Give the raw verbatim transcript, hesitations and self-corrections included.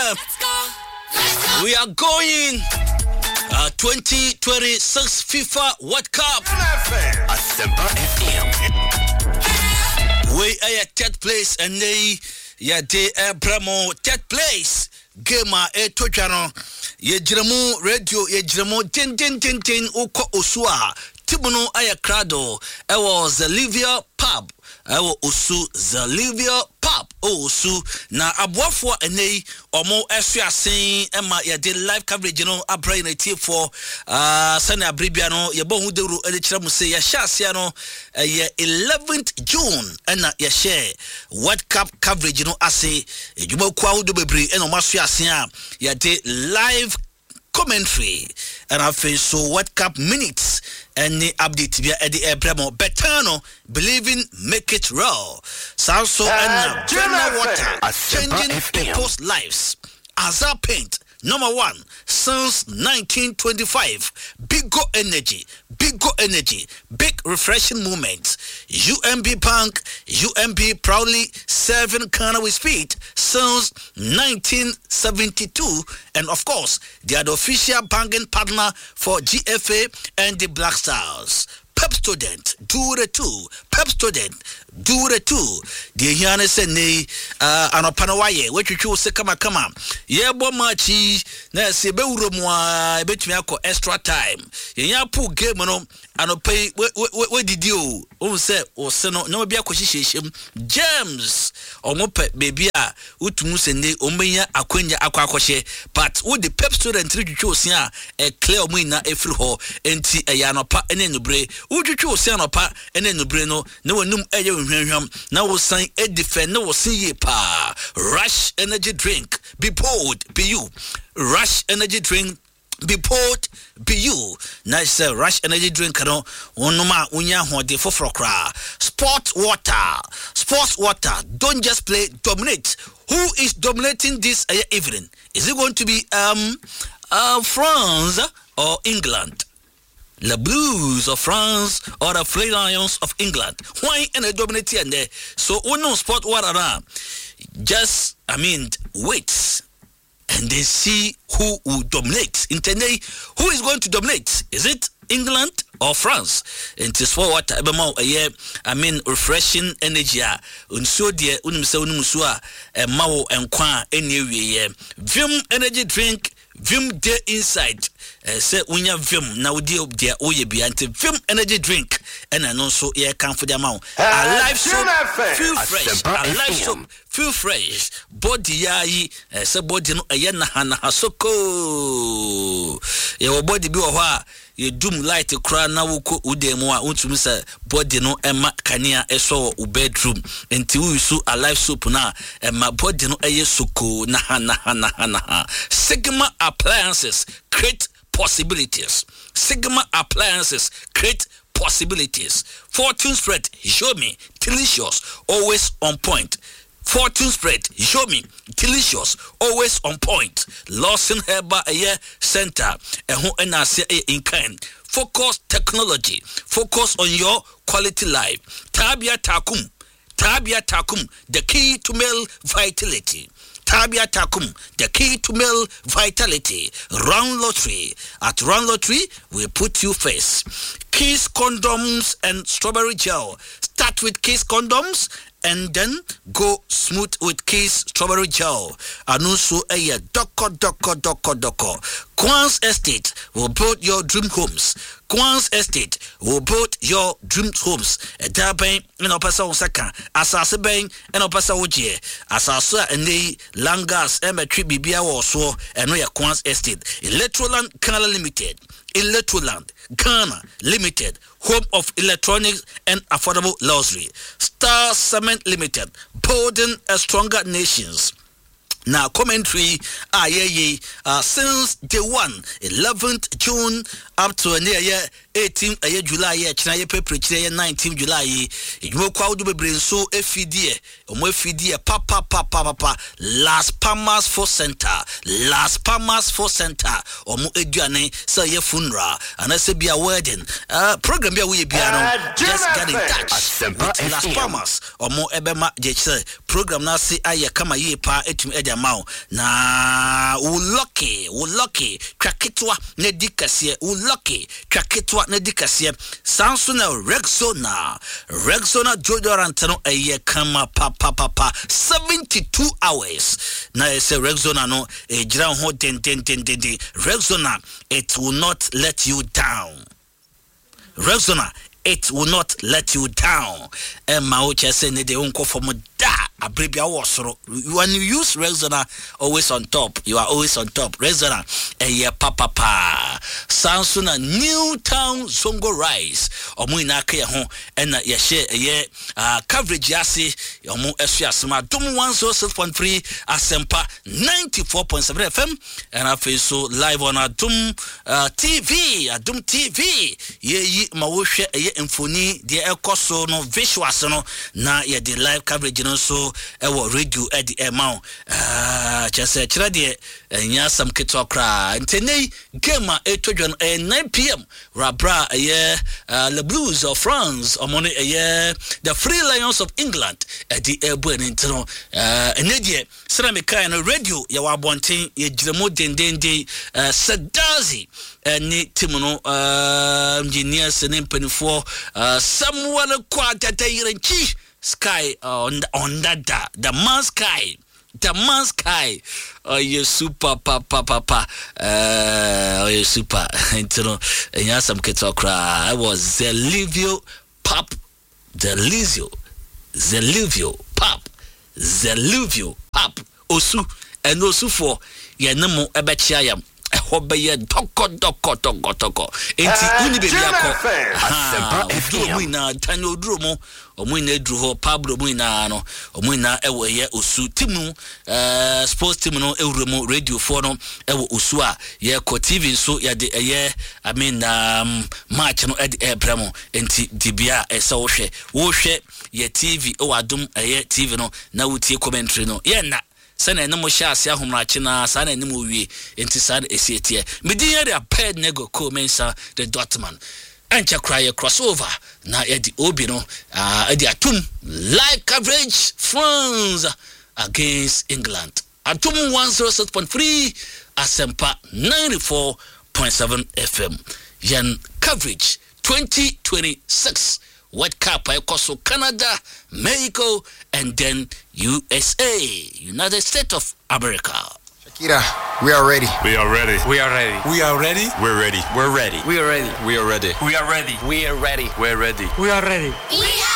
FM. We are going uh, twenty twenty-six FIFA World Cup. Asempa F M. We are at third place and they ya de Bramo third place. Gema e tochano ye jiremu radio ye jiremu tin tin tin tin uko osua tibuno ayakrado e was the Livia pub e was osu the Livia pub osu na aboafo enei omo esuasen e ma ye de live coverage no abra na tie for ah sane abribia no ye bo hu deru e kire mu se ye hyasia no ye eleventh June and ye share World Cup coverage no ase ejuma kwa hu do bebre e no masuasen a ye de live commentary and I feel so World Cup minutes and the update via Eddie Abramo Betano believing make it raw. Salso and General Water changing people's lives. Azar Paint number one since nineteen twenty-five. Big Go Energy, Big Go Energy, big refreshing moments. U M B Bank, U M B proudly serving Ghana with speed since nineteen seventy-two, and of course they are the official banking partner for G F A and the Black Stars. Pep Student, do the two. Pep Student, do the two. The Hiana Sene, uh, Anopanawaye, what you choose, Kama Kama. Yeah, Bomachi, Nasi Beurumwa, bet me extra time. Yeah, poor game, no, and pay. What did you? Oh, say, or seno, no be acquisition. Gems, or mope, baby, Utumus and Omea, Aquenia, Aquacoche, but would the Pep Student treat you choose here a clear mina, a fruho, and tea a yanopa and then bre. Would you choose Sanopa and then the Breno? No one num him. Now will sign a defend, no see pa. Rush energy drink, be bold, be you. Rush energy drink. Be port, be you. Nice uh, rush energy drink. No, onoma unya hode for frokra. Sport water, sports water. Don't just play, dominate. Who is dominating this uh, evening? Is it going to be um uh, France or England? The Blues of France or the Free Lions of England? Why in a dominating and there? So uno sport water. Just I mean wait. And they see who will dominate. In today, who is going to dominate? Is it England or France? And it is for what I mean, refreshing energy. Unso dear, unimsa unimsua, and mao and kwa anyway. Vim energy drink, Vim de inside. Say unya Vim now deal dear oye biante Vim energy drink. And I know so yeah come for the amount. A life soap, feel fresh. A life soap, feel fresh. Body yayi, say body no ayana hana hasoko. Your body be wa you doom light cry na wuko udemwa untumi say body no ema kania eso u bedroom enti we su a life soap na ema body no eye soko na hana hana hana. Sigma appliances create possibilities. Sigma appliances create possibilities. Fortune spread, show me, delicious, always on point. Fortune spread, show me, delicious, always on point. Lawson Herba Air Center, and who and I say in kind. Focus technology, focus on your quality life. Tabia Takum, Tabia Takum, the key to male vitality. Tabia Takum, the key to male vitality. Round Lottery. At Round Lottery, we put you first. Kiss condoms and strawberry gel. Start with Kiss condoms and then go smooth with Kiss strawberry gel. Anusu eye doko doko doko doko. Kwans Estate will build your dream homes. Kwans Estate will build your dream homes. Eda ben eno pesa osaka. Asase ben eno pesa oje. Asase ene langas emetri bibia wo so eno ya Kwans Estate. Electroland Ghana Limited. Electroland Ghana Limited, home of electronics and affordable luxury. Star Cement Limited, building a stronger nations. Now commentary ah yeah yeah uh, since day one eleventh June up to near year eighteenth uh, July year china year paper year nineteenth July you kwa udu bebre so efidie omo efidie papa papa papa Las Palmas for Center Las Palmas for Center omo eduane say ye funeral and I say be a wedding uh program be we be no just get in touch with Las Palmas omo ebema je say program na say aye kama ye pa etum edia amount na u lucky u lucky twaketwa na dikasie u lucky twaketwa na dikasie Samsung Rexona Rexona deodorant no eye kama papa papa seventy-two hours na ese Rexona no e gira ho den den den den Rexona, it will not let you down. Rexona, it will not let you down. And my old say ne de unko from da abribia wasoro. When you use Rexona, always on top. You are always on top. Rexona, eh yeah papa pa. Samsung Newtown Zongo Rice. Omu ina ke ho and ya share eh uh coverage yasi. Omu esu asema dum one oh six point three Asempa ninety-four point seven F M and I feel so live on Adum uh, T V. Adum T V. Ye yi ma wo hwe eh mfoni de ekoso no visuals no na ye de live coverage no so ewo radio e de ema ah chese kira de nya sam keto kra ntene game a etodwan nine p m rabra eh Le Blues of France omone eh the Free Lions of England e de ebu entino eh enedie sra me kai no radio ya wa bonten ye giremo dendende Sadazi ni timuno uh engineers and penifo uh Samuel Kwatata Yirenchi Sky on on that the man sky the man sky oh you super papa papa uh oh you super you know and some keto cry I was Zelivio Pop Zelivio Zelivio Pop Zelivio Pop Osu and Osu for yenemo ebechiayam Hobeye toko toko toko toko enti uni bebi akọ Asempa F M muina tani odromo omuina edru ho Pablo muina no omuina ewo ye osu timu eh sports team no ewremo radio four no ewo osu a ye ko T V so ya de eye I mean um match no ed ebramo enti dibia esa wo hwe wo hwe ye T V o adum eye T V no na wutie commentary no ye na sana ene mo sha ase ahomrache na sana ene mo wie enti sana esietie medi ya dia ped nego ko mensa the Dortmund ancha cry crossover na edi obi no ah edi atum live coverage France against England atum one oh six point three Asempa ninety-four point seven F M yan coverage twenty twenty-six World Cup across Canada, Mexico, and then U S A, United States of America. Shakira, we are ready. We are ready. We are ready. We are ready. We're ready. We're ready. We are ready. We are ready. We are ready. We are ready. We're ready. We are ready. We are